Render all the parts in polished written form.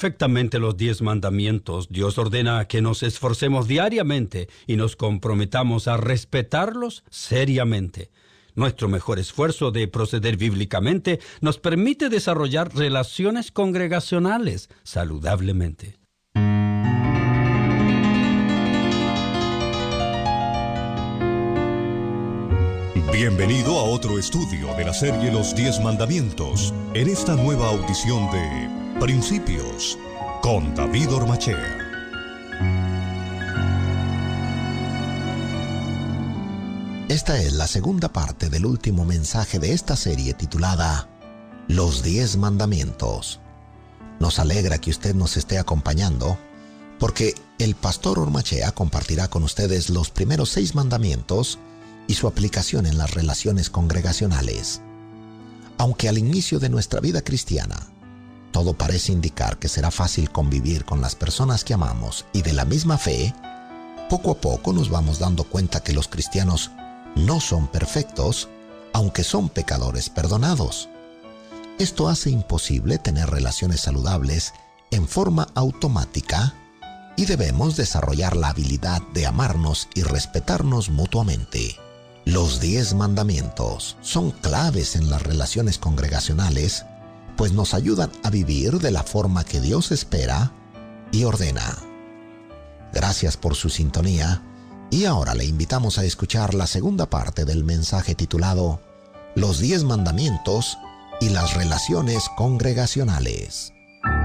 perfectamente los 10 mandamientos, Dios ordena que nos esforcemos diariamente y nos comprometamos a respetarlos seriamente. Nuestro mejor esfuerzo de proceder bíblicamente nos permite desarrollar relaciones congregacionales saludablemente. Bienvenido a otro estudio de la serie Los 10 Mandamientos, en esta nueva audición de Principios, con David Ormachea. Esta es la segunda parte del último mensaje de esta serie titulada Los 10 Mandamientos. Nos alegra que usted nos esté acompañando, porque el pastor Ormachea compartirá con ustedes los primeros 6 mandamientos y su aplicación en las relaciones congregacionales. Aunque al inicio de nuestra vida cristiana, todo parece indicar que será fácil convivir con las personas que amamos y de la misma fe, poco a poco nos vamos dando cuenta que los cristianos no son perfectos, aunque son pecadores perdonados. Esto hace imposible tener relaciones saludables en forma automática y debemos desarrollar la habilidad de amarnos y respetarnos mutuamente. Los 10 mandamientos son claves en las relaciones congregacionales, pues nos ayudan a vivir de la forma que Dios espera y ordena. Gracias por su sintonía, y ahora le invitamos a escuchar la segunda parte del mensaje titulado Los 10 mandamientos y las relaciones congregacionales.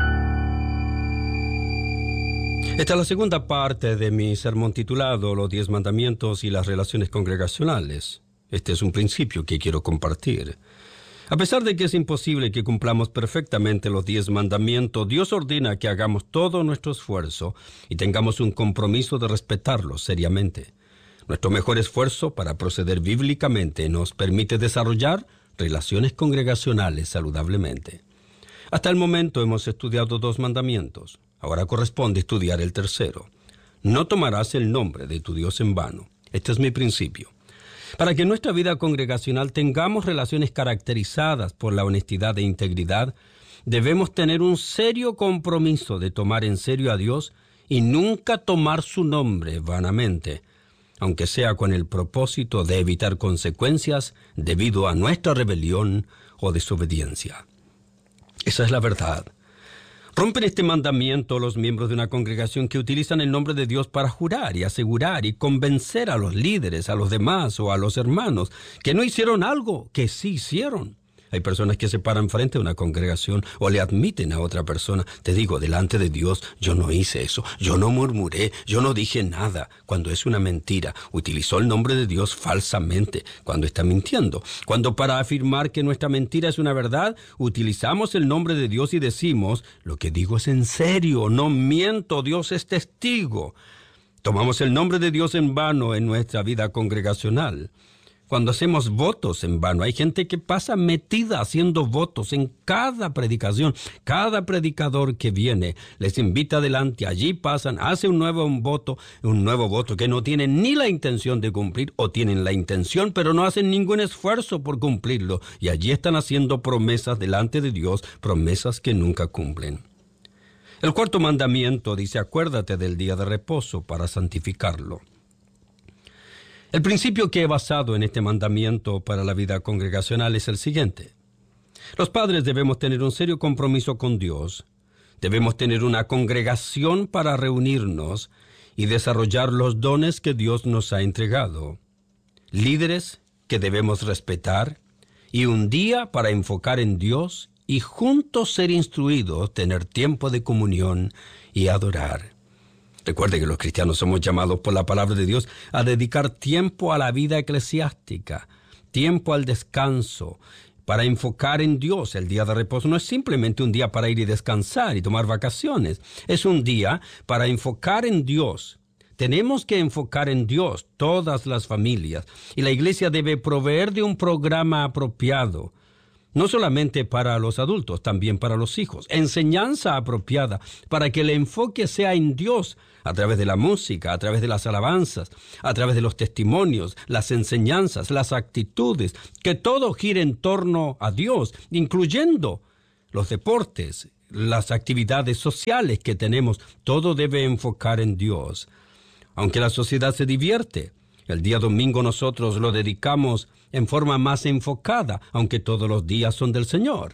Esta es la segunda parte de mi sermón titulado Los 10 Mandamientos y las Relaciones Congregacionales. Este es un principio que quiero compartir. A pesar de que es imposible que cumplamos perfectamente los 10 mandamientos, Dios ordena que hagamos todo nuestro esfuerzo y tengamos un compromiso de respetarlos seriamente. Nuestro mejor esfuerzo para proceder bíblicamente nos permite desarrollar relaciones congregacionales saludablemente. Hasta el momento hemos estudiado 2 mandamientos. Ahora corresponde estudiar el tercero. No tomarás el nombre de tu Dios en vano. Este es mi principio. Para que en nuestra vida congregacional tengamos relaciones caracterizadas por la honestidad e integridad, debemos tener un serio compromiso de tomar en serio a Dios y nunca tomar su nombre vanamente, aunque sea con el propósito de evitar consecuencias debido a nuestra rebelión o desobediencia. Esa es la verdad. Rompen este mandamiento los miembros de una congregación que utilizan el nombre de Dios para jurar y asegurar y convencer a los líderes, a los demás o a los hermanos que no hicieron algo que sí hicieron. Hay personas que se paran frente a una congregación o le admiten a otra persona: te digo, delante de Dios, yo no hice eso, yo no murmuré, yo no dije nada, cuando es una mentira. Utilizó el nombre de Dios falsamente, cuando está mintiendo. Cuando para afirmar que nuestra mentira es una verdad, utilizamos el nombre de Dios y decimos: lo que digo es en serio, no miento, Dios es testigo. Tomamos el nombre de Dios en vano en nuestra vida congregacional. Cuando hacemos votos en vano, hay gente que pasa metida haciendo votos en cada predicación. Cada predicador que viene les invita adelante, allí pasan, hace un nuevo voto que no tienen ni la intención de cumplir, o tienen la intención pero no hacen ningún esfuerzo por cumplirlo, y allí están haciendo promesas delante de Dios, promesas que nunca cumplen. El 4º mandamiento dice: acuérdate del día de reposo para santificarlo. El principio que he basado en este mandamiento para la vida congregacional es el siguiente. Los padres debemos tener un serio compromiso con Dios, debemos tener una congregación para reunirnos y desarrollar los dones que Dios nos ha entregado, líderes que debemos respetar y un día para enfocar en Dios y juntos ser instruidos, tener tiempo de comunión y adorar. Recuerde que los cristianos somos llamados por la palabra de Dios a dedicar tiempo a la vida eclesiástica, tiempo al descanso, para enfocar en Dios. El día de reposo no es simplemente un día para ir y descansar y tomar vacaciones. Es un día para enfocar en Dios. Tenemos que enfocar en Dios, todas las familias, y la iglesia debe proveer de un programa apropiado. No solamente para los adultos, también para los hijos. Enseñanza apropiada para que el enfoque sea en Dios, a través de la música, a través de las alabanzas, a través de los testimonios, las enseñanzas, las actitudes, que todo gire en torno a Dios, incluyendo los deportes, las actividades sociales que tenemos, todo debe enfocar en Dios. Aunque la sociedad se divierte, el día domingo nosotros lo dedicamos en forma más enfocada, aunque todos los días son del Señor.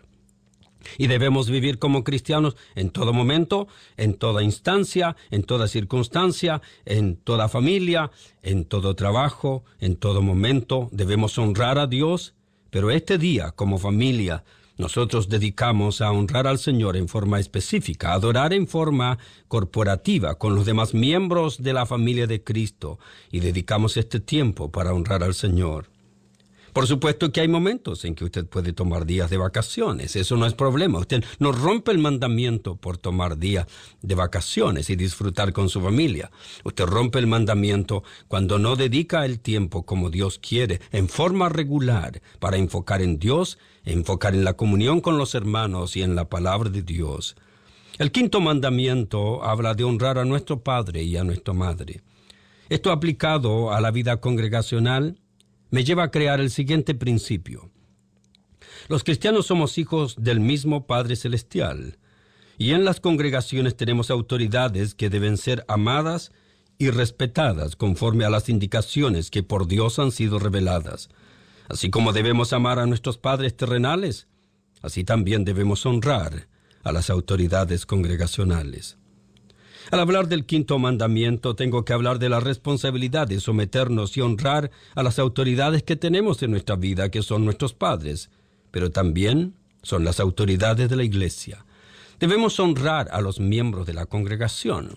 Y debemos vivir como cristianos en todo momento, en toda instancia, en toda circunstancia, en toda familia, en todo trabajo, en todo momento. Debemos honrar a Dios, pero este día, como familia, nosotros dedicamos a honrar al Señor en forma específica, a adorar en forma corporativa con los demás miembros de la familia de Cristo, y dedicamos este tiempo para honrar al Señor. Por supuesto que hay momentos en que usted puede tomar días de vacaciones, eso no es problema. Usted no rompe el mandamiento por tomar días de vacaciones y disfrutar con su familia. Usted rompe el mandamiento cuando no dedica el tiempo como Dios quiere, en forma regular, para enfocar en Dios, enfocar en la comunión con los hermanos y en la palabra de Dios. El quinto mandamiento habla de honrar a nuestro padre y a nuestra madre. Esto aplicado a la vida congregacional me lleva a crear el siguiente principio. Los cristianos somos hijos del mismo Padre Celestial, y en las congregaciones tenemos autoridades que deben ser amadas y respetadas conforme a las indicaciones que por Dios han sido reveladas. Así como debemos amar a nuestros padres terrenales, así también debemos honrar a las autoridades congregacionales. Al hablar del quinto mandamiento, tengo que hablar de la responsabilidad de someternos y honrar a las autoridades que tenemos en nuestra vida, que son nuestros padres, pero también son las autoridades de la iglesia. Debemos honrar a los miembros de la congregación.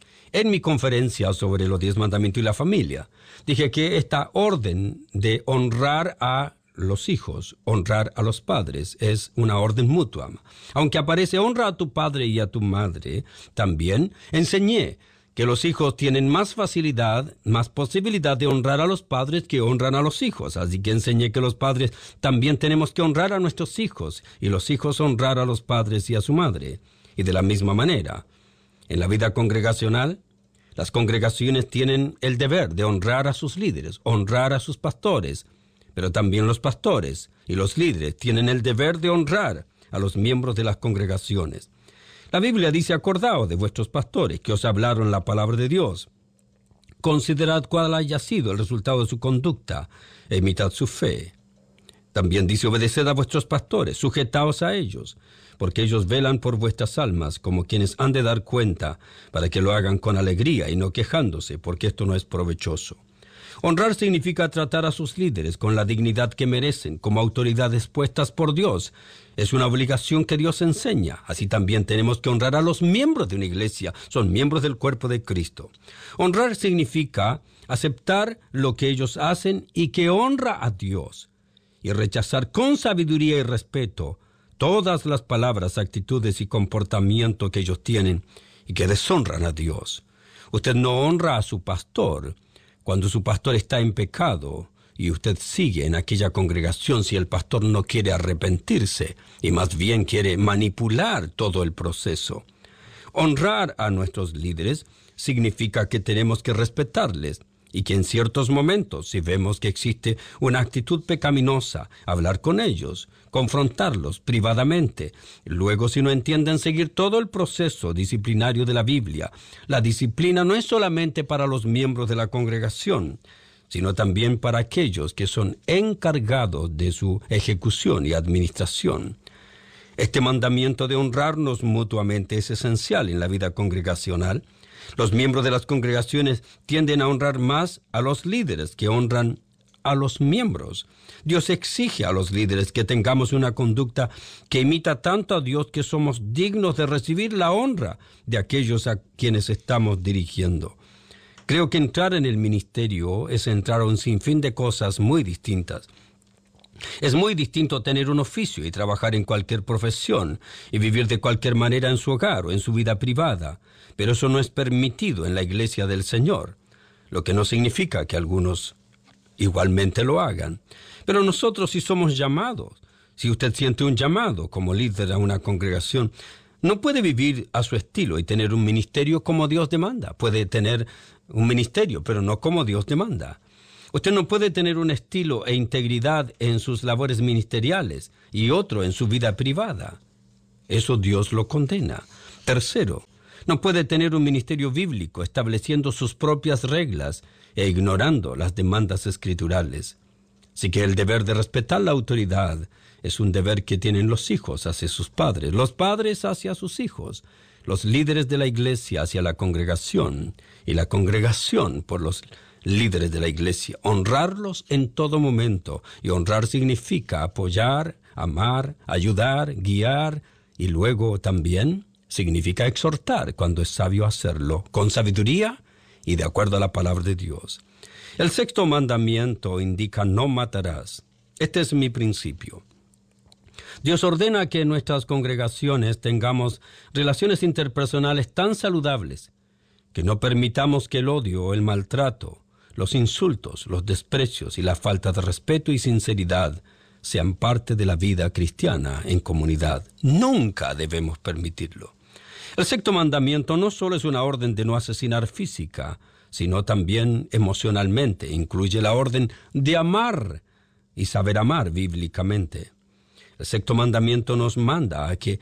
En mi conferencia sobre los 10 mandamientos y la familia, dije que esta orden de honrar a los hijos, honrar a los padres, es una orden mutua. Aunque aparece honra a tu padre y a tu madre, también enseñé que los hijos tienen más facilidad, más posibilidad de honrar a los padres que honran a los hijos. Así que enseñé que los padres también tenemos que honrar a nuestros hijos y los hijos honrar a los padres y a su madre. Y de la misma manera, en la vida congregacional, las congregaciones tienen el deber de honrar a sus líderes, honrar a sus pastores, pero también los pastores y los líderes tienen el deber de honrar a los miembros de las congregaciones. La Biblia dice: acordaos de vuestros pastores que os hablaron la palabra de Dios. Considerad cuál haya sido el resultado de su conducta e imitad su fe. También dice: obedeced a vuestros pastores, sujetaos a ellos, porque ellos velan por vuestras almas como quienes han de dar cuenta, para que lo hagan con alegría y no quejándose, porque esto no es provechoso. Honrar significa tratar a sus líderes con la dignidad que merecen, como autoridades puestas por Dios. Es una obligación que Dios enseña. Así también tenemos que honrar a los miembros de una iglesia. Son miembros del cuerpo de Cristo. Honrar significa aceptar lo que ellos hacen y que honra a Dios, y rechazar con sabiduría y respeto todas las palabras, actitudes y comportamiento que ellos tienen y que deshonran a Dios. Usted no honra a su pastor cuando su pastor está en pecado y usted sigue en aquella congregación si el pastor no quiere arrepentirse y más bien quiere manipular todo el proceso. Honrar a nuestros líderes significa que tenemos que respetarles y que en ciertos momentos, si vemos que existe una actitud pecaminosa, hablar con ellos, confrontarlos privadamente. Luego, si no entienden seguir todo el proceso disciplinario de la Biblia, la disciplina no es solamente para los miembros de la congregación, sino también para aquellos que son encargados de su ejecución y administración. Este mandamiento de honrarnos mutuamente es esencial en la vida congregacional. Los miembros de las congregaciones tienden a honrar más a los líderes que honran a los miembros. Dios exige a los líderes que tengamos una conducta que imita tanto a Dios que somos dignos de recibir la honra de aquellos a quienes estamos dirigiendo. Creo que entrar en el ministerio es entrar a un sinfín de cosas muy distintas. Es muy distinto tener un oficio y trabajar en cualquier profesión y vivir de cualquier manera en su hogar o en su vida privada, pero eso no es permitido en la iglesia del Señor, lo que no significa que algunos igualmente lo hagan. Pero nosotros sí somos llamados. Si usted siente un llamado como líder a una congregación, no puede vivir a su estilo y tener un ministerio como Dios demanda. Puede tener un ministerio, pero no como Dios demanda. Usted no puede tener un estilo e integridad en sus labores ministeriales y otro en su vida privada. Eso Dios lo condena. Tercero, no puede tener un ministerio bíblico estableciendo sus propias reglas e ignorando las demandas escriturales. Así que el deber de respetar la autoridad es un deber que tienen los hijos hacia sus padres, los padres hacia sus hijos, los líderes de la iglesia hacia la congregación y la congregación por los líderes de la iglesia. Honrarlos en todo momento, y honrar significa apoyar, amar, ayudar, guiar, y luego también significa exhortar cuando es sabio hacerlo, con sabiduría y de acuerdo a la palabra de Dios. El sexto mandamiento indica: no matarás. Este es mi principio. Dios ordena que en nuestras congregaciones tengamos relaciones interpersonales tan saludables que no permitamos que el odio, el maltrato, los insultos, los desprecios y la falta de respeto y sinceridad sean parte de la vida cristiana en comunidad. Nunca debemos permitirlo. El sexto mandamiento no solo es una orden de no asesinar física, sino también emocionalmente. Incluye la orden de amar y saber amar bíblicamente. El sexto mandamiento nos manda a que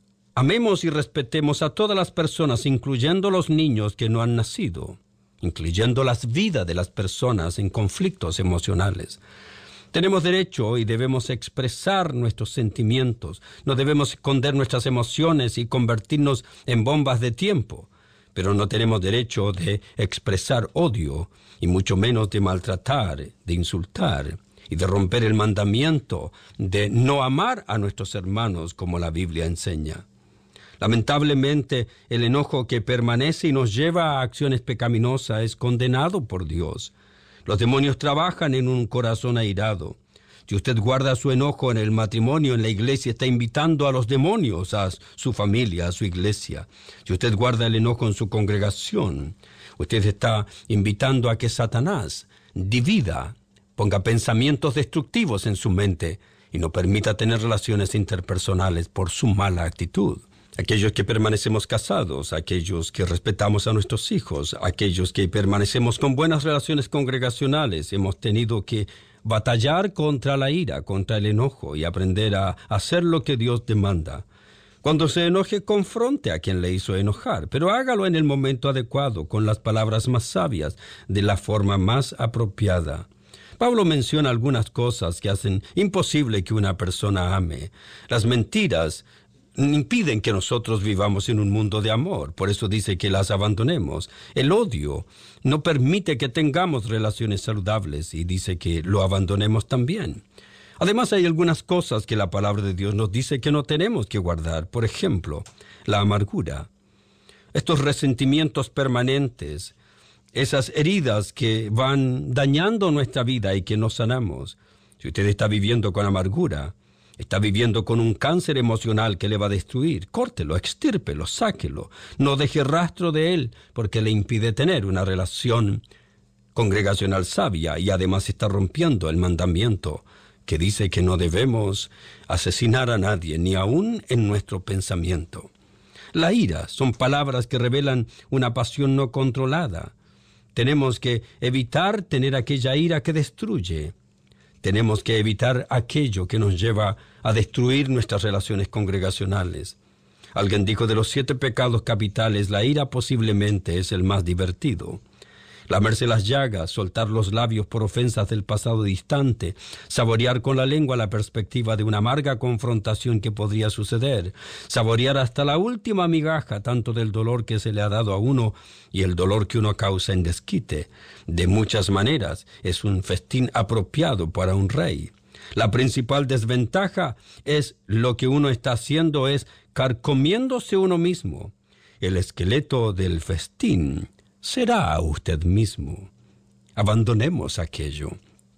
amemos y respetemos a todas las personas, incluyendo los niños que no han nacido, incluyendo las vidas de las personas en conflictos emocionales. Tenemos derecho y debemos expresar nuestros sentimientos. No debemos esconder nuestras emociones y convertirnos en bombas de tiempo. Pero no tenemos derecho de expresar odio, y mucho menos de maltratar, de insultar y de romper el mandamiento de no amar a nuestros hermanos como la Biblia enseña. Lamentablemente, el enojo que permanece y nos lleva a acciones pecaminosas es condenado por Dios. Los demonios trabajan en un corazón airado. Si usted guarda su enojo en el matrimonio, en la iglesia, está invitando a los demonios a su familia, a su iglesia. Si usted guarda el enojo en su congregación, usted está invitando a que Satanás divida, ponga pensamientos destructivos en su mente y no permita tener relaciones interpersonales por su mala actitud. Aquellos que permanecemos casados, aquellos que respetamos a nuestros hijos, aquellos que permanecemos con buenas relaciones congregacionales, hemos tenido que batallar contra la ira, contra el enojo y aprender a hacer lo que Dios demanda. Cuando se enoje, confronte a quien le hizo enojar, pero hágalo en el momento adecuado, con las palabras más sabias, de la forma más apropiada. Pablo menciona algunas cosas que hacen imposible que una persona ame. Las mentiras impiden que nosotros vivamos en un mundo de amor, por eso dice que las abandonemos. El odio no permite que tengamos relaciones saludables y dice que lo abandonemos también. Además, hay algunas cosas que la palabra de Dios nos dice que no tenemos que guardar. Por ejemplo, la amargura. Estos resentimientos permanentes, esas heridas que van dañando nuestra vida y que no sanamos. Si usted está viviendo con amargura, está viviendo con un cáncer emocional que le va a destruir, córtelo, extírpelo, sáquelo. No deje rastro de él porque le impide tener una relación congregacional sabia y además está rompiendo el mandamiento que dice que no debemos asesinar a nadie, ni aún en nuestro pensamiento. La ira son palabras que revelan una pasión no controlada. Tenemos que evitar tener aquella ira que destruye. Tenemos que evitar aquello que nos lleva a destruir nuestras relaciones congregacionales. Alguien dijo: de los 7 pecados capitales, la ira posiblemente es el más divertido. Lamerse las llagas, soltar los labios por ofensas del pasado distante, saborear con la lengua la perspectiva de una amarga confrontación que podría suceder, saborear hasta la última migaja tanto del dolor que se le ha dado a uno y el dolor que uno causa en desquite. De muchas maneras es un festín apropiado para un rey. La principal desventaja es lo que uno está haciendo es carcomiéndose uno mismo. El esqueleto del festín será usted mismo. Abandonemos aquello.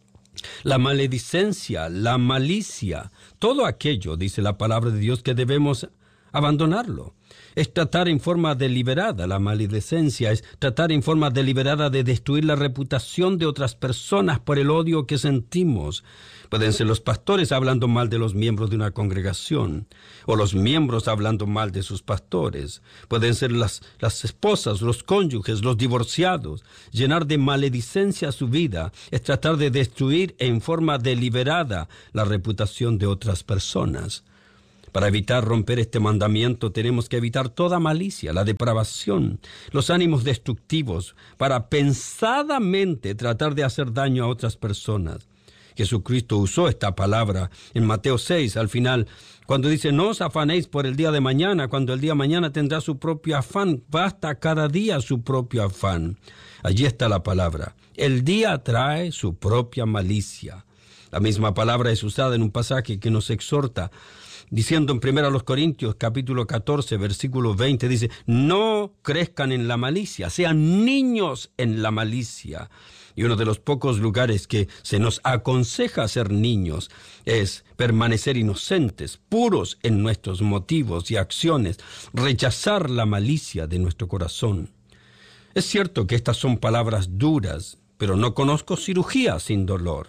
La maledicencia, la malicia, todo aquello, dice la palabra de Dios, que debemos abandonarlo. Es tratar en forma deliberada. La maledicencia es tratar en forma deliberada de destruir la reputación de otras personas por el odio que sentimos. Pueden ser los pastores hablando mal de los miembros de una congregación, o los miembros hablando mal de sus pastores. Pueden ser las esposas, los cónyuges, los divorciados. Llenar de maledicencia su vida es tratar de destruir en forma deliberada la reputación de otras personas. Para evitar romper este mandamiento tenemos que evitar toda malicia, la depravación, los ánimos destructivos, para pensadamente tratar de hacer daño a otras personas. Jesucristo usó esta palabra en Mateo 6, al final, cuando dice, no os afanéis por el día de mañana, cuando el día de mañana tendrá su propio afán, basta cada día su propio afán. Allí está la palabra. El día trae su propia malicia. La misma palabra es usada en un pasaje que nos exhorta, diciendo en 1 Corintios capítulo 14, versículo 20, dice, no crezcan en la malicia, sean niños en la malicia. Y uno de los pocos lugares que se nos aconseja ser niños es permanecer inocentes, puros en nuestros motivos y acciones, rechazar la malicia de nuestro corazón. Es cierto que estas son palabras duras, pero no conozco cirugía sin dolor.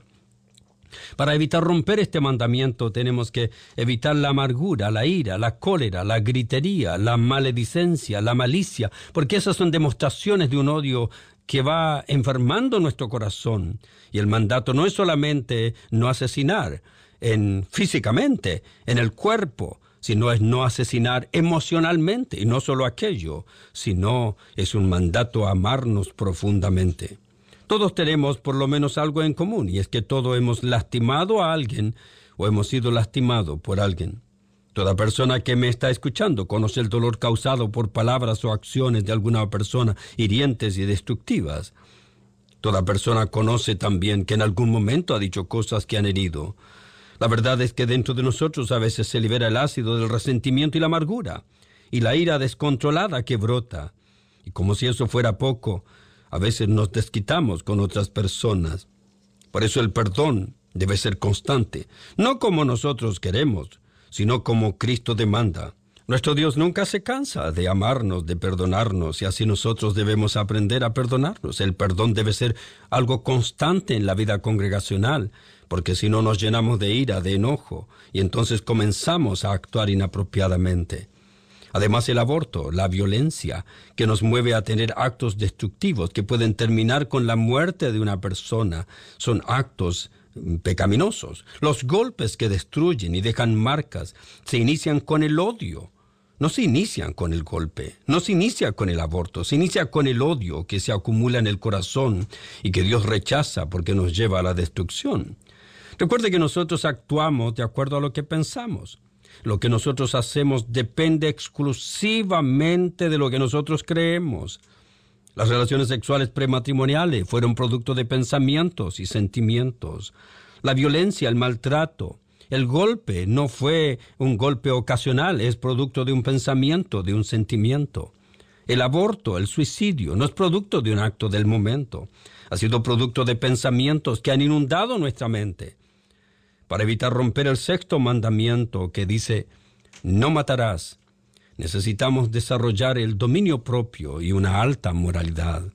Para evitar romper este mandamiento tenemos que evitar la amargura, la ira, la cólera, la gritería, la maledicencia, la malicia, porque esas son demostraciones de un odio que va enfermando nuestro corazón. Y el mandato no es solamente no asesinar físicamente, en el cuerpo, sino es no asesinar emocionalmente, y no solo aquello, sino es un mandato a amarnos profundamente. Todos tenemos por lo menos algo en común, y es que todos hemos lastimado a alguien o hemos sido lastimados por alguien. Toda persona que me está escuchando conoce el dolor causado por palabras o acciones de alguna persona hirientes y destructivas. Toda persona conoce también que en algún momento ha dicho cosas que han herido. La verdad es que dentro de nosotros a veces se libera el ácido del resentimiento y la amargura, y la ira descontrolada que brota. Y como si eso fuera poco, a veces nos desquitamos con otras personas. Por eso el perdón debe ser constante, no como nosotros queremos, sino como Cristo demanda. Nuestro Dios nunca se cansa de amarnos, de perdonarnos, y así nosotros debemos aprender a perdonarnos. El perdón debe ser algo constante en la vida congregacional, porque si no nos llenamos de ira, de enojo, y entonces comenzamos a actuar inapropiadamente. Además, el aborto, la violencia, que nos mueve a tener actos destructivos que pueden terminar con la muerte de una persona, son actos pecaminosos. Los golpes que destruyen y dejan marcas se inician con el odio. No se inician con el golpe, no se inicia con el aborto, se inicia con el odio que se acumula en el corazón y que Dios rechaza porque nos lleva a la destrucción. Recuerde que nosotros actuamos de acuerdo a lo que pensamos. Lo que nosotros hacemos depende exclusivamente de lo que nosotros creemos. Las relaciones sexuales prematrimoniales fueron producto de pensamientos y sentimientos. La violencia, el maltrato, el golpe no fue un golpe ocasional, es producto de un pensamiento, de un sentimiento. El aborto, el suicidio, no es producto de un acto del momento. Ha sido producto de pensamientos que han inundado nuestra mente. Para evitar romper el sexto mandamiento que dice, no matarás, necesitamos desarrollar el dominio propio y una alta moralidad.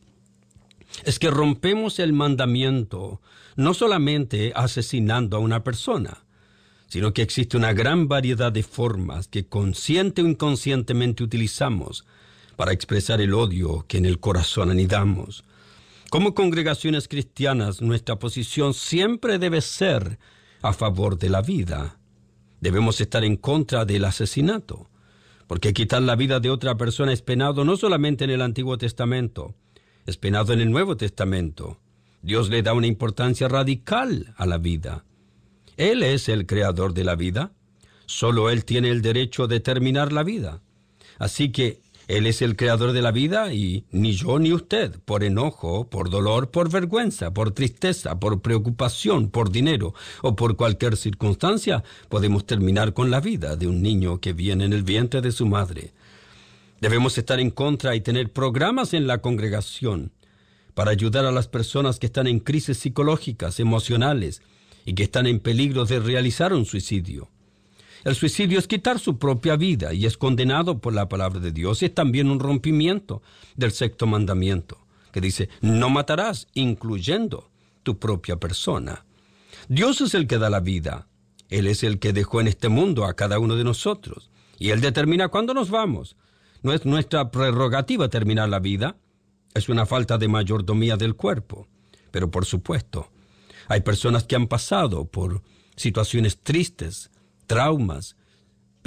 Es que rompemos el mandamiento no solamente asesinando a una persona, sino que existe una gran variedad de formas que consciente o inconscientemente utilizamos para expresar el odio que en el corazón anidamos. Como congregaciones cristianas, nuestra posición siempre debe ser a favor de la vida. Debemos estar en contra del asesinato, porque quitar la vida de otra persona es penado no solamente en el Antiguo Testamento, es penado en el Nuevo Testamento. Dios le da una importancia radical a la vida. Él es el creador de la vida. Solo Él tiene el derecho de terminar la vida. Así que Él es el creador de la vida y ni yo ni usted, por enojo, por dolor, por vergüenza, por tristeza, por preocupación, por dinero o por cualquier circunstancia, podemos terminar con la vida de un niño que viene en el vientre de su madre. Debemos estar en contra y tener programas en la congregación para ayudar a las personas que están en crisis psicológicas, emocionales y que están en peligro de realizar un suicidio. El suicidio es quitar su propia vida y es condenado por la palabra de Dios. Es también un rompimiento del sexto mandamiento, que dice, no matarás, incluyendo tu propia persona. Dios es el que da la vida. Él es el que dejó en este mundo a cada uno de nosotros. Y Él determina cuándo nos vamos. No es nuestra prerrogativa terminar la vida. Es una falta de mayordomía del cuerpo. Pero por supuesto, hay personas que han pasado por situaciones tristes, traumas,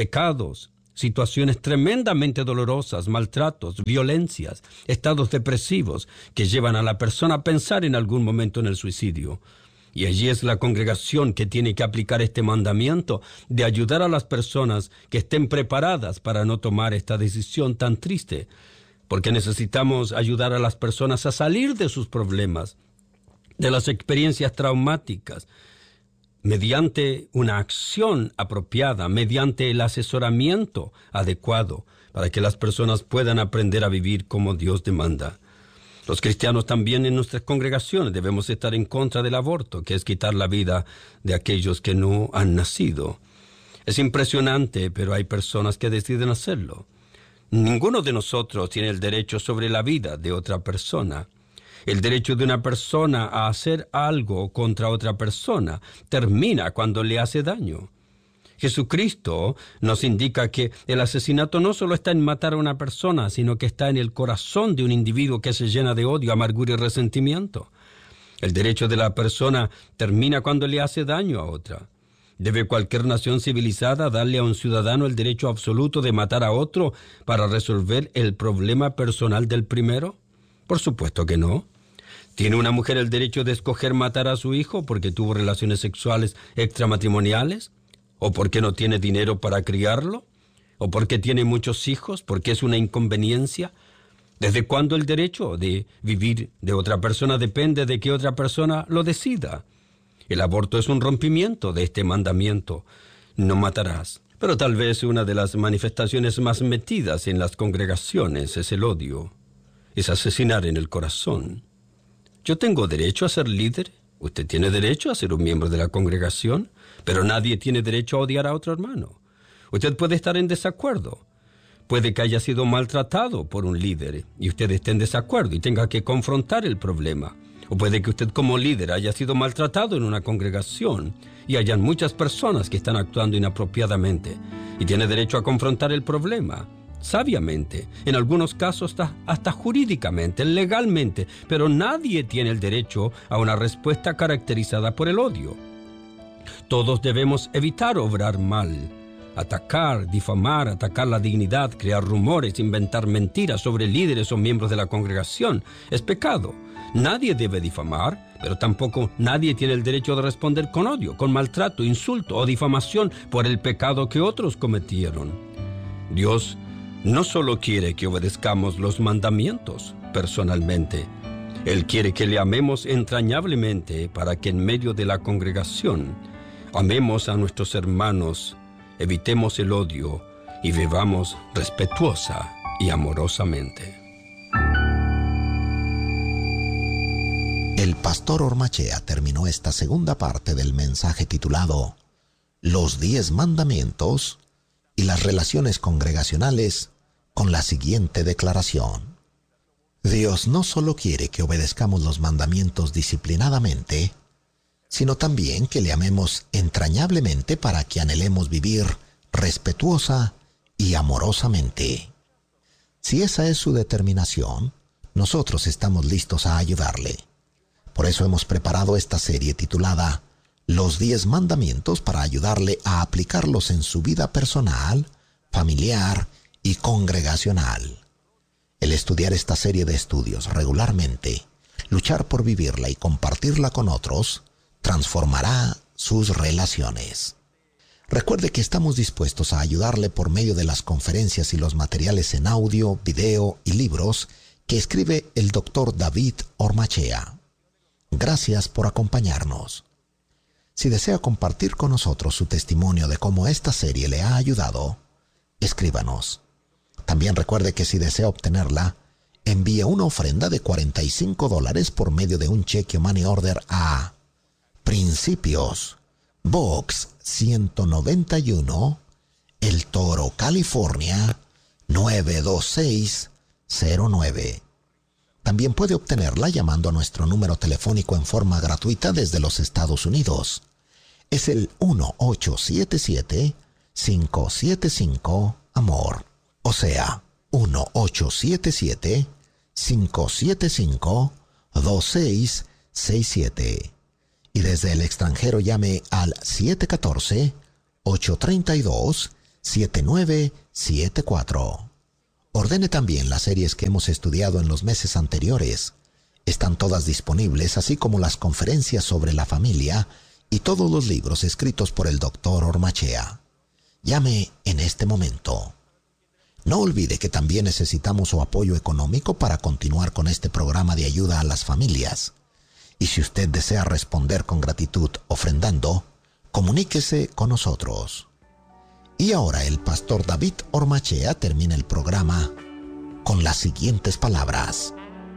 pecados, situaciones tremendamente dolorosas, maltratos, violencias, estados depresivos que llevan a la persona a pensar en algún momento en el suicidio. Y allí es la congregación que tiene que aplicar este mandamiento de ayudar a las personas que estén preparadas para no tomar esta decisión tan triste, porque necesitamos ayudar a las personas a salir de sus problemas, de las experiencias traumáticas, mediante una acción apropiada, mediante el asesoramiento adecuado, para que las personas puedan aprender a vivir como Dios demanda. Los cristianos también en nuestras congregaciones debemos estar en contra del aborto, que es quitar la vida de aquellos que no han nacido. Es impresionante, pero hay personas que deciden hacerlo. Ninguno de nosotros tiene el derecho sobre la vida de otra persona. El derecho de una persona a hacer algo contra otra persona termina cuando le hace daño. Jesucristo nos indica que el asesinato no solo está en matar a una persona, sino que está en el corazón de un individuo que se llena de odio, amargura y resentimiento. El derecho de la persona termina cuando le hace daño a otra. ¿Debe cualquier nación civilizada darle a un ciudadano el derecho absoluto de matar a otro para resolver el problema personal del primero? Por supuesto que no. ¿Tiene una mujer el derecho de escoger matar a su hijo porque tuvo relaciones sexuales extramatrimoniales? ¿O porque no tiene dinero para criarlo? ¿O porque tiene muchos hijos? ¿Porque es una inconveniencia? ¿Desde cuándo el derecho de vivir de otra persona depende de que otra persona lo decida? El aborto es un rompimiento de este mandamiento: no matarás. Pero tal vez una de las manifestaciones más metidas en las congregaciones es el odio. Es asesinar en el corazón. ¿Yo tengo derecho a ser líder? Usted tiene derecho a ser un miembro de la congregación, pero nadie tiene derecho a odiar a otro hermano. Usted puede estar en desacuerdo. Puede que haya sido maltratado por un líder y usted esté en desacuerdo y tenga que confrontar el problema. O puede que usted como líder haya sido maltratado en una congregación y hayan muchas personas que están actuando inapropiadamente y tiene derecho a confrontar el problema. Sabiamente, en algunos casos hasta jurídicamente, legalmente, pero nadie tiene el derecho a una respuesta caracterizada por el odio. Todos debemos evitar obrar mal, atacar, difamar, atacar la dignidad, crear rumores, inventar mentiras sobre líderes o miembros de la congregación. Es pecado. Nadie debe difamar, pero tampoco nadie tiene el derecho de responder con odio, con maltrato, insulto o difamación por el pecado que otros cometieron. Dios no solo quiere que obedezcamos los mandamientos personalmente, Él quiere que le amemos entrañablemente para que en medio de la congregación amemos a nuestros hermanos, evitemos el odio y vivamos respetuosa y amorosamente. El pastor Ormachea terminó esta segunda parte del mensaje titulado Los 10 mandamientos y las relaciones congregacionales con la siguiente declaración: Dios no solo quiere que obedezcamos los mandamientos disciplinadamente, sino también que le amemos entrañablemente para que anhelemos vivir respetuosa y amorosamente. Si esa es su determinación, nosotros estamos listos a ayudarle. Por eso hemos preparado esta serie titulada Los 10 mandamientos para ayudarle a aplicarlos en su vida personal, familiar y congregacional. El estudiar esta serie de estudios regularmente, luchar por vivirla y compartirla con otros, transformará sus relaciones. Recuerde que estamos dispuestos a ayudarle por medio de las conferencias y los materiales en audio, video y libros que escribe el Dr. David Ormachea. Gracias por acompañarnos. Si desea compartir con nosotros su testimonio de cómo esta serie le ha ayudado, escríbanos. También recuerde que si desea obtenerla, envíe una ofrenda de $45 por medio de un cheque o money order a Principios, Box 191, El Toro, California 92609. También puede obtenerla llamando a nuestro número telefónico en forma gratuita desde los Estados Unidos. Es el 1877-575-AMOR. O sea, 1877-575-2667. Y desde el extranjero llame al 714-832-5252. 7974. Ordene también las series que hemos estudiado en los meses anteriores. Están todas disponibles, así como las conferencias sobre la familia y todos los libros escritos por el Dr. Ormachea. Llame en este momento. No olvide que también necesitamos su apoyo económico para continuar con este programa de ayuda a las familias. Y si usted desea responder con gratitud ofrendando, comuníquese con nosotros. Y ahora el pastor David Ormachea termina el programa con las siguientes palabras.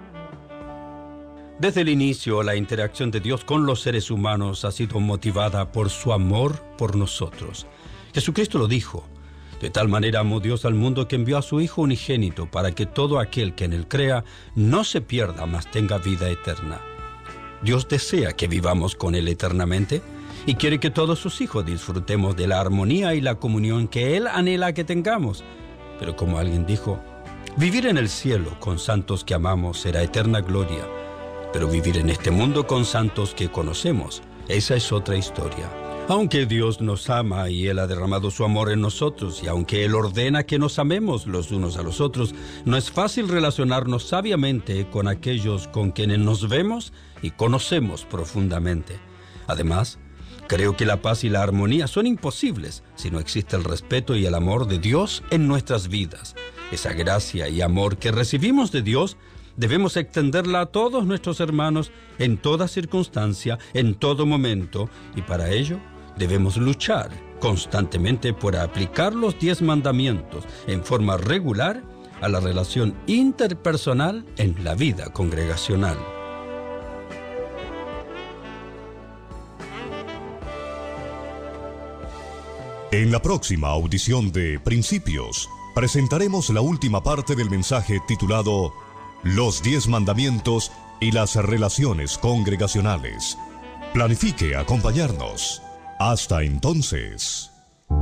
Desde el inicio, la interacción de Dios con los seres humanos ha sido motivada por su amor por nosotros. Jesucristo lo dijo: de tal manera amó Dios al mundo que envió a su Hijo unigénito para que todo aquel que en él crea no se pierda, mas tenga vida eterna. Dios desea que vivamos con él eternamente y quiere que todos sus hijos disfrutemos de la armonía y la comunión que él anhela que tengamos. Pero como alguien dijo, vivir en el cielo con santos que amamos será eterna gloria. Pero vivir en este mundo con santos que conocemos, esa es otra historia. Aunque Dios nos ama y Él ha derramado su amor en nosotros, y aunque Él ordena que nos amemos los unos a los otros, no es fácil relacionarnos sabiamente con aquellos con quienes nos vemos y conocemos profundamente. Además, creo que la paz y la armonía son imposibles si no existe el respeto y el amor de Dios en nuestras vidas. Esa gracia y amor que recibimos de Dios debemos extenderla a todos nuestros hermanos en toda circunstancia, en todo momento, y para ello debemos luchar constantemente por aplicar los 10 mandamientos en forma regular a la relación interpersonal en la vida congregacional. En la próxima audición de Principios, presentaremos la última parte del mensaje titulado Los 10 mandamientos y las relaciones congregacionales. Planifique acompañarnos. Hasta entonces.